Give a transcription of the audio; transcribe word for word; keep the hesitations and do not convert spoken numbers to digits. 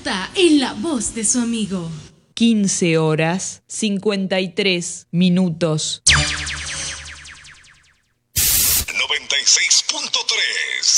está en la voz de su amigo. quince horas cincuenta y tres minutos. noventa y seis punto tres